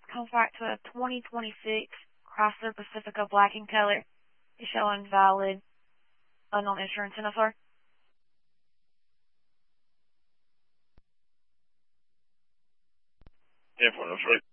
comes back to a 2026 Chrysler Pacifica black in color. It's showing valid, unknown insurance in SR. Yeah, for the